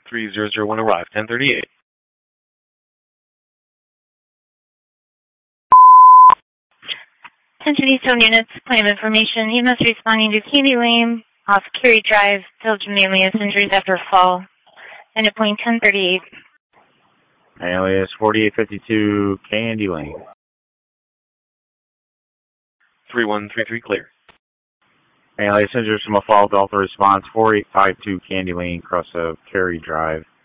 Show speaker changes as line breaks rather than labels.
3001 arrive, 1038.
Attention East Zone units, claim information. EMS responding to Candy Lane off Cary Drive, Belgium alias injuries after fall. And at point 1038.
Alias 4852 Candy Lane.
3133 clear.
Alias injuries from a fall, Delta response 4852 Candy Lane, cross of Cary Drive.